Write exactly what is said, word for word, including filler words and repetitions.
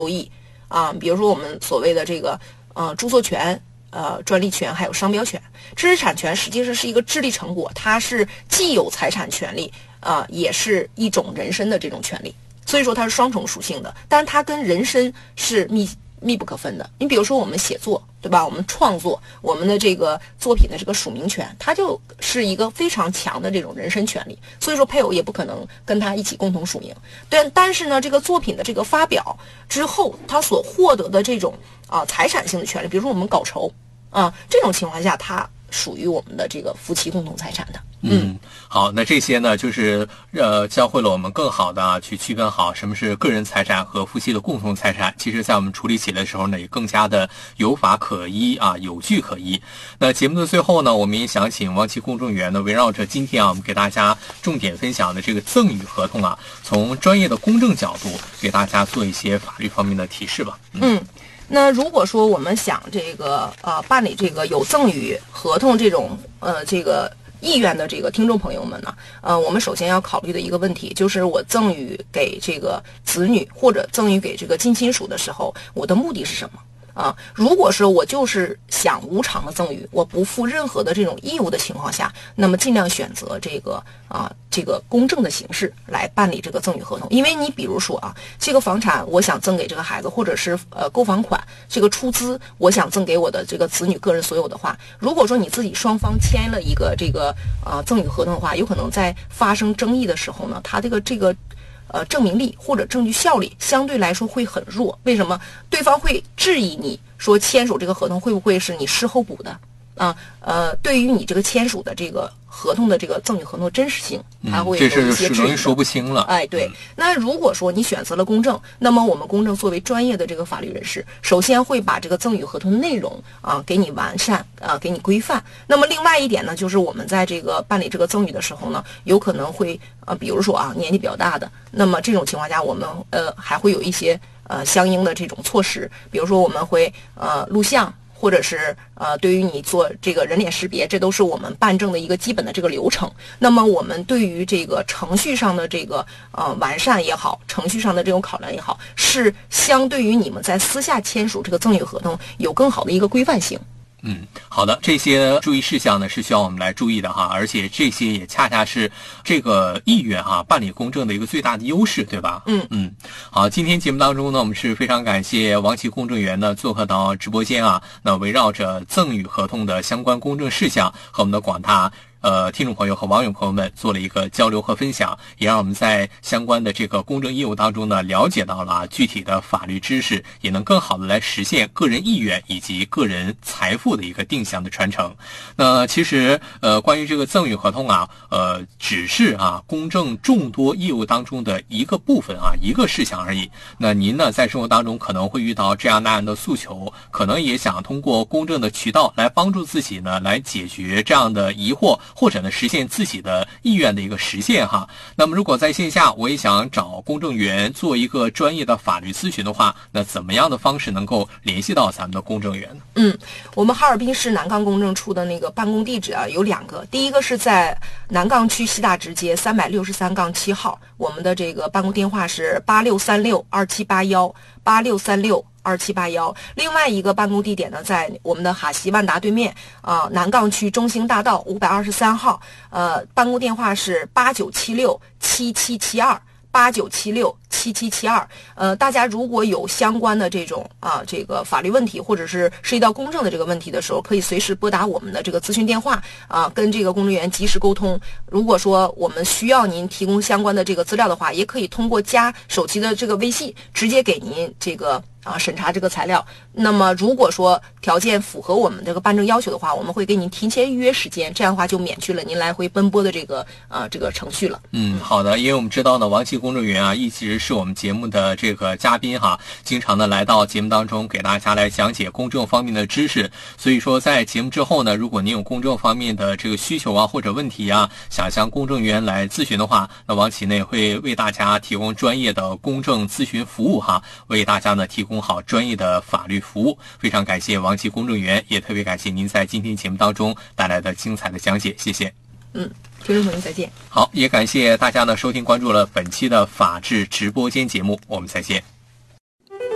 益啊，比如说我们所谓的这个呃著作权、呃专利权还有商标权。知识产权实际上是一个智力成果，它是既有财产权利啊、呃，也是一种人身的这种权利，所以说它是双重属性的，但它跟人身是密密不可分的。你比如说我们写作，对吧？我们创作，我们的这个作品的这个署名权，它就是一个非常强的这种人身权利。所以说配偶也不可能跟他一起共同署名。但但是呢，这个作品的这个发表之后，他所获得的这种啊财产性的权利，比如说我们稿酬啊，这种情况下，它属于我们的这个夫妻共同财产的。 嗯，好，那这些呢，就是呃，教会了我们更好的啊，去区分好什么是个人财产和夫妻的共同财产。其实，在我们处理起来的时候呢，也更加的有法可依啊，有据可依。那节目的最后呢，我们也想请王琦公证员呢，围绕着今天啊，我们给大家重点分享的这个赠与合同啊，从专业的公证角度给大家做一些法律方面的提示吧。 嗯。嗯那如果说我们想这个呃办理这个有赠与合同这种呃这个意愿的这个听众朋友们呢，呃，我们首先要考虑的一个问题就是我赠与给这个子女或者赠与给这个近亲属的时候，我的目的是什么？啊，如果说我就是想无偿的赠与，我不负任何的这种义务的情况下，那么尽量选择这个啊这个公证的形式来办理这个赠与合同。因为你比如说啊，这个房产我想赠给这个孩子，或者是呃购房款这个出资我想赠给我的这个子女个人所有的话，如果说你自己双方签了一个这个呃赠与合同的话，有可能在发生争议的时候呢，他这个这个。呃，证明力或者证据效力相对来说会很弱。为什么？对方会质疑你说签署这个合同会不会是你事后补的啊？呃，对于你这个签署的这个合同的这个赠与合同的真实性，它会有一些质疑、嗯、 这是容易说不清了。 哎，对。那如果说你选择了公证，那么我们公证作为专业的这个法律人士，首先会把这个赠与合同的内容啊给你完善啊，给你规范。那么另外一点呢，就是我们在这个办理这个赠与的时候呢，有可能会呃，比如说啊年纪比较大的，那么这种情况下，我们呃还会有一些呃相应的这种措施，比如说我们会呃录像。或者是呃，对于你做这个人脸识别，这都是我们办证的一个基本的这个流程。那么我们对于这个程序上的这个呃完善也好，程序上的这种考量也好，是相对于你们在私下签署这个赠与合同有更好的一个规范性。 嗯，好的，这些注意事项呢是需要我们来注意的哈，而且这些也恰恰是这个意愿哈办理公证的一个最大的优势，对吧？ 嗯嗯，好，今天节目当中呢，我们是非常感谢王琦公证员呢做客到直播间啊，那围绕着赠与合同的相关公证事项和我们的广大呃，听众朋友和网友朋友们做了一个交流和分享，也让我们在相关的这个公证业务当中呢，了解到了具体的法律知识，也能更好的来实现个人意愿以及个人财富的一个定向的传承。那其实呃，关于这个赠与合同啊，呃，只是啊公证众多业务当中的一个部分啊，一个事项而已。那您呢，在生活当中可能会遇到这样那样的诉求，可能也想通过公证的渠道来帮助自己呢，来解决这样的疑惑。或者呢，实现自己的意愿的一个实现哈。那么，如果在线下我也想找公证员做一个专业的法律咨询的话，那怎么样的方式能够联系到咱们的公证员呢？ 嗯，我们哈尔滨市南岗公证处的那个办公地址啊有两个，第一个是在南岗区西大直街三百六十三杠七号，我们的这个办公电话是八六三六二七八幺八六三六。二七八幺，另外一个办公地点呢，在我们的哈西万达对面啊、呃，南岗区中兴大道五百二十三号，呃，办公电话是八九七六七七七二。八九七六七七七二，呃，大家如果有相关的这种啊这个法律问题，或者是涉及到公证的这个问题的时候，可以随时拨打我们的这个咨询电话啊，跟这个公证员及时沟通。如果说我们需要您提供相关的这个资料的话，也可以通过加手机的这个微信，直接给您这个啊审查这个材料。那么如果说条件符合我们这个办证要求的话，我们会给您提前预约时间，这样的话就免去了您来回奔波的这个啊这个程序了。 嗯，好的，因为我们知道呢，王琦公证员啊一直是我们节目的这个嘉宾哈，经常的来到节目当中给大家来讲解公证方面的知识。所以说在节目之后呢，如果您有公证方面的这个需求啊或者问题啊，想向公证员来咨询的话，那王琦呢也会为大家提供专业的公证咨询服务哈，为大家呢提供好专业的法律服务。非常感谢王琦公证员，也特别感谢您在今天节目当中带来的精彩的讲解，谢谢。 嗯，听众朋友再见。 好，也感谢大家呢收听关注了本期的法治直播间节目，我们再见。